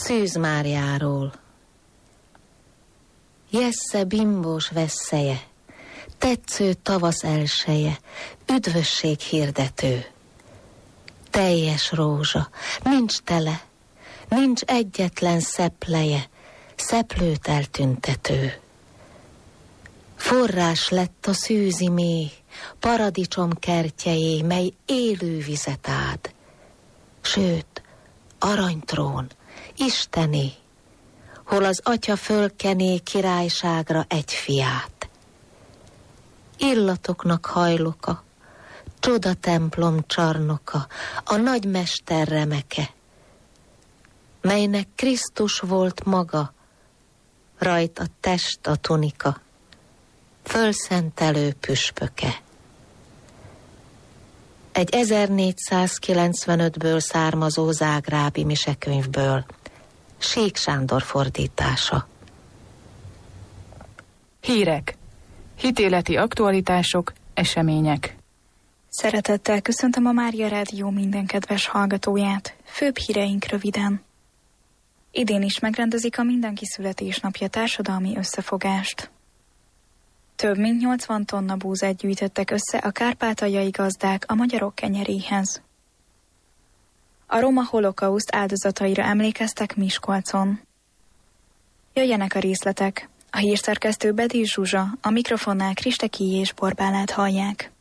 Szűz Máriáról. Jessze bimbós vesszeje, tetsző tavasz elseje, üdvösség hirdető. Teljes rózsa, nincs tele, nincs egyetlen szepleje, szeplőt eltüntető. Forrás lett a szűzi mély, paradicsom kertjejé, mely élő vizet ád. Sőt, aranytrón, Istené, hol az atya fölkené királyságra egy fiát. Illatoknak hajloka, csoda templom csarnoka, a nagymester remeke, melynek Krisztus volt maga, rajta test a tunika, fölszentelő püspöke. Egy 1495-ből származó zágrábi misekönyvből, Sík Sándor fordítása. Hírek, hitéleti aktualitások, események. Szeretettel köszöntöm a Mária Rádió minden kedves hallgatóját. Főbb híreink röviden. Idén is megrendezik a Mindenki születésnapja társadalmi összefogást. Több mint 80 tonna búzát gyűjtöttek össze a kárpátaljai gazdák a magyarok kenyeréhez. A roma holokauszt áldozataira emlékeztek Miskolcon. Jöjjenek a részletek. A hírszerkesztő Bedi Zsuzsa, a mikrofonnál Kristeki és Borbálát hallják.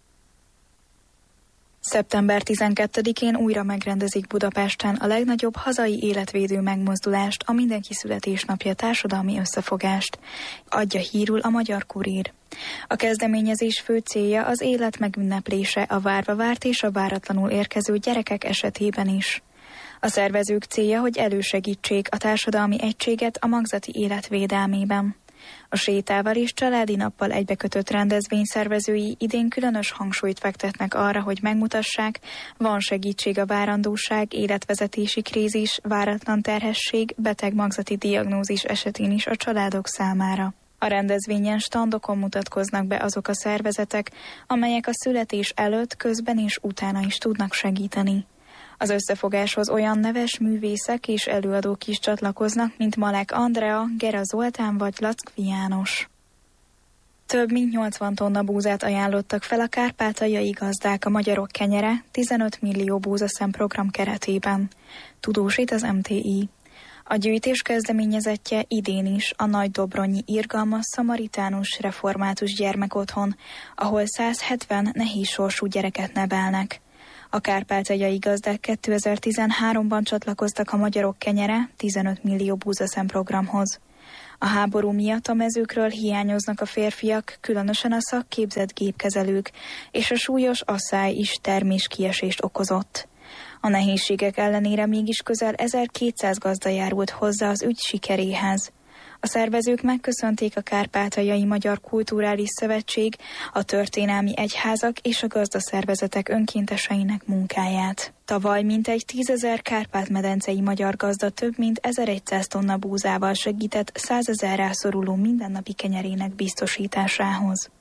Szeptember 12-én újra megrendezik Budapesten a legnagyobb hazai életvédő megmozdulást, a Mindenki születésnapja társadalmi összefogást, adja hírül a Magyar Kurír. A kezdeményezés fő célja az élet megünneplése a várva várt és a váratlanul érkező gyerekek esetében is. A szervezők célja, hogy elősegítsék a társadalmi egységet a magzati élet védelmében. A sétával és családi nappal egybekötött rendezvény szervezői idén különös hangsúlyt fektetnek arra, hogy megmutassák, van segítség a várandóság, életvezetési krízis, váratlan terhesség, beteg magzati diagnózis esetén is a családok számára. A rendezvényen standokon mutatkoznak be azok a szervezetek, amelyek a születés előtt, közben és utána is tudnak segíteni. Az összefogáshoz olyan neves művészek és előadók is csatlakoznak, mint Malek Andrea, Gera Zoltán vagy Lackvi János. Több mint 80 tonna búzát ajánlottak fel a kárpátaljai gazdák a magyarok kenyere 15 millió búzaszem program keretében. Tudósít az MTI. A gyűjtés kezdeményezettje idén is a Nagydobronyi Irgalmas Szamaritánus Református Gyermekotthon, ahol 170 nehéz sorsú gyereket nevelnek. A kárpátaljai gazdák 2013-ban csatlakoztak a magyarok kenyere 15 millió búzaszem programhoz. A háború miatt a mezőkről hiányoznak a férfiak, különösen a szakképzett gépkezelők, és a súlyos asszály is terméskiesést okozott. A nehézségek ellenére mégis közel 1200 gazda járult hozzá az ügy sikeréhez. A szervezők megköszönték a Kárpátaljai Magyar Kulturális Szövetség, a történelmi egyházak és a gazdaszervezetek önkénteseinek munkáját. Tavaly mintegy 10 000 kárpát-medencei magyar gazda több mint 1100 tonna búzával segített 100 000 rászoruló mindennapi kenyerének biztosításához.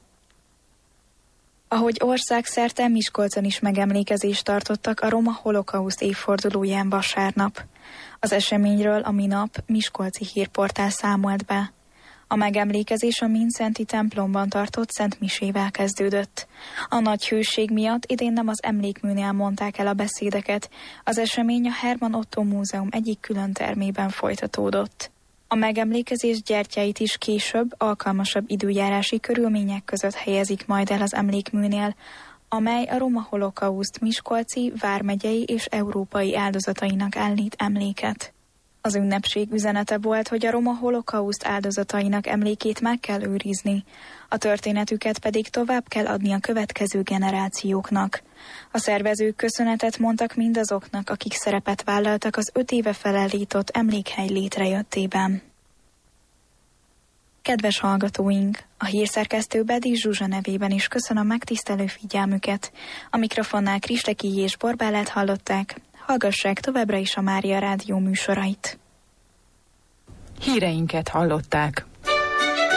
Ahogy országszerte, Miskolcon is megemlékezést tartottak a roma holokauszt évfordulóján vasárnap. Az eseményről a minap miskolci hírportál számolt be. A megemlékezés a Minszenti templomban tartott Szent Misével kezdődött. A nagy hőség miatt idén nem az emlékműnél mondták el a beszédeket, az esemény a Herman Otto Múzeum egyik külön termében folytatódott. A megemlékezés gyertyáit is később, alkalmasabb időjárási körülmények között helyezik majd el az emlékműnél, amely a roma holokauszt miskolci, vármegyei és európai áldozatainak állít emléket. Az ünnepség üzenete volt, hogy a roma holokauszt áldozatainak emlékét meg kell őrizni, a történetüket pedig tovább kell adni a következő generációknak. A szervezők köszönetet mondtak mindazoknak, akik szerepet vállaltak az 5 éve felállított emlékhely létrejöttében. Kedves hallgatóink, a hírszerkesztő Bedi Zsuzsa nevében is köszönöm megtisztelő figyelmüket. A mikrofonnál Kristeki és Borbálát hallották. Hallgassák továbbra is a Mária Rádió műsorait. Híreinket hallották.